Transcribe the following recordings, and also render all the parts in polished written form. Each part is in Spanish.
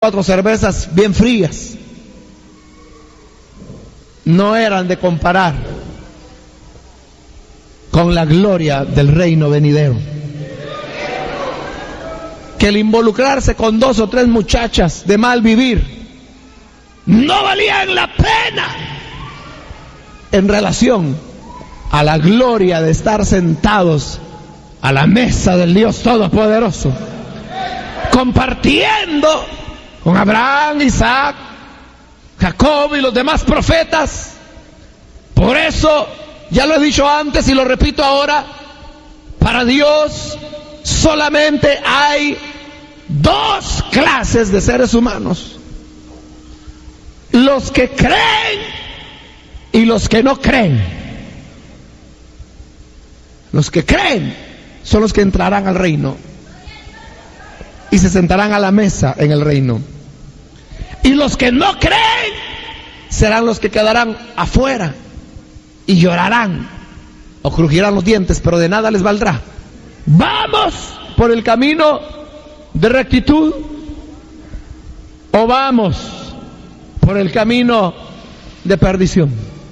4 cervezas bien frías no eran de comparar con la gloria del reino venidero. Que el involucrarse con 2 o 3 muchachas de mal vivir no valían la pena en relación a la gloria de estar sentados a la mesa del Dios Todopoderoso, compartiendo con Abraham, Isaac, Jacob y los demás profetas. Por eso, ya lo he dicho antes y lo repito ahora, para Dios solamente hay 2 clases de seres humanos: los que creen y los que no creen. Los que creen son los que entrarán al reino y se sentarán a la mesa en el reino. Y los que no creen serán los que quedarán afuera y llorarán o crujirán los dientes, pero de nada les valdrá. ¿Vamos por el camino de rectitud o vamos por el camino de perdición?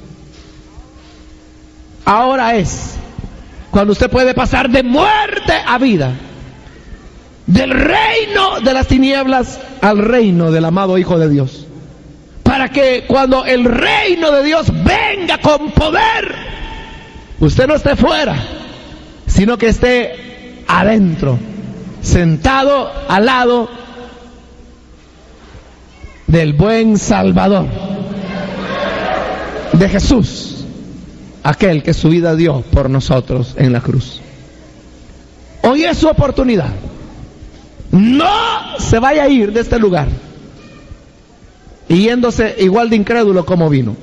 Ahora es cuando usted puede pasar de muerte a vida, del reino de las tinieblas al reino del amado Hijo de Dios, para que cuando el reino de Dios venga con poder, usted no esté fuera, sino que esté adentro, sentado al lado del buen Salvador, de Jesús, aquel que su vida dio por nosotros en la cruz. Hoy es su oportunidad. No se vaya a ir de este lugar y yéndose igual de incrédulo como vino.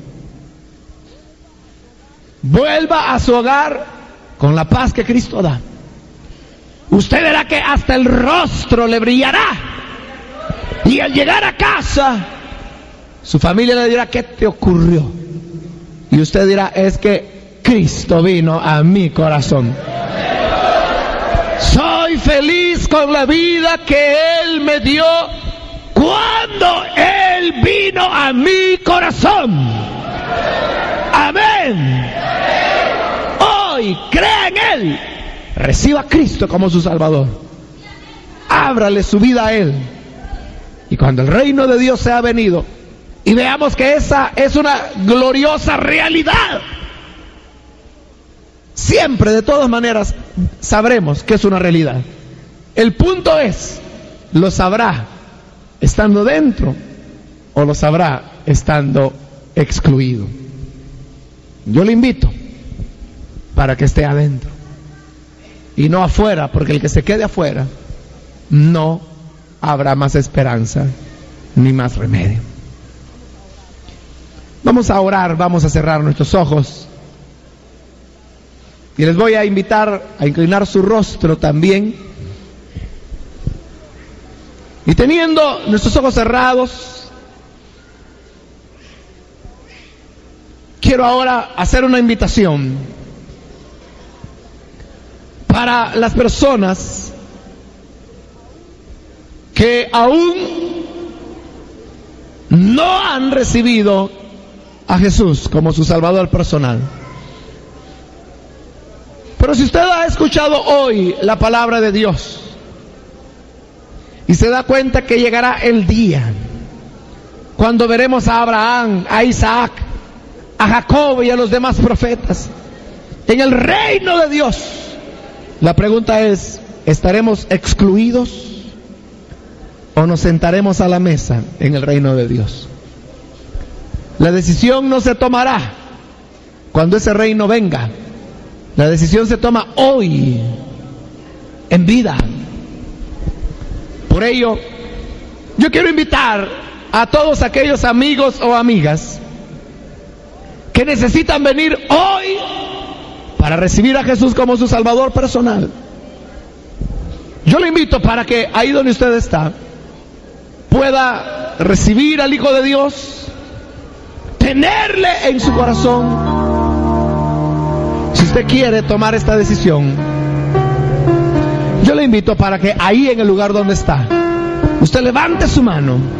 Vuelva a su hogar con la paz que Cristo da. Usted verá que hasta el rostro le brillará. Y al llegar a casa, su familia le dirá: ¿qué te ocurrió? Y usted dirá: es que Cristo vino a mi corazón. Soy feliz con la vida que Él me dio cuando Él vino a mi corazón. Amén. Hoy crea en Él, reciba a Cristo como su Salvador, ábrale su vida a Él, y cuando el reino de Dios sea venido y veamos que esa es una gloriosa realidad, siempre, de todas maneras, sabremos que es una realidad. El punto es, ¿lo sabrá estando dentro o lo sabrá estando excluido? Yo le invito para que esté adentro y no afuera, porque el que se quede afuera no habrá más esperanza ni más remedio. Vamos a orar, vamos a cerrar nuestros ojos. Y les voy a invitar a inclinar su rostro también. Y teniendo nuestros ojos cerrados, quiero ahora hacer una invitación para las personas que aún no han recibido a Jesús como su Salvador personal. Pero si usted ha escuchado hoy la palabra de Dios y se da cuenta que llegará el día cuando veremos a Abraham, a Isaac, a Jacob y a los demás profetas en el reino de Dios, la pregunta es: ¿estaremos excluidos o nos sentaremos a la mesa en el reino de Dios? La decisión no se tomará cuando ese reino venga. La decisión se toma hoy, en vida. Por ello, yo quiero invitar a todos aquellos amigos o amigas que necesitan venir hoy para recibir a Jesús como su Salvador personal. Yo le invito para que ahí donde usted está pueda recibir al Hijo de Dios, tenerle en su corazón. Si usted quiere tomar esta decisión, yo le invito para que ahí en el lugar donde está, usted levante su mano